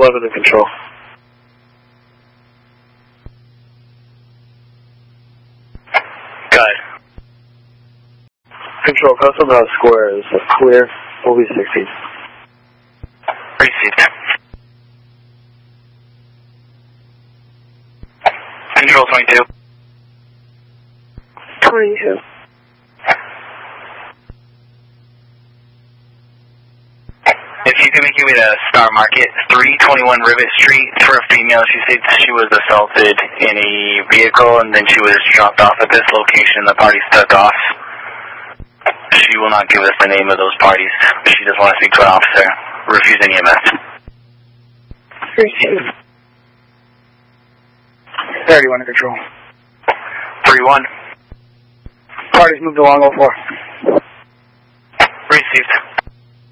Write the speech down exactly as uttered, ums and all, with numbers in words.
eleven to control. Good. Control, Custom House Square is clear. O B sixteen. Received. Control twenty-two. twenty-two. If you can make your way to Star Market, three twenty-one Rivet Street, for a female, she said she was assaulted in a vehicle and then she was dropped off at this location. The party took off. She will not give us the name of those parties. She just wants to speak to an officer. Refusing E M S. Received. thirty-one to control. three one. Parties moved along oh four. Received.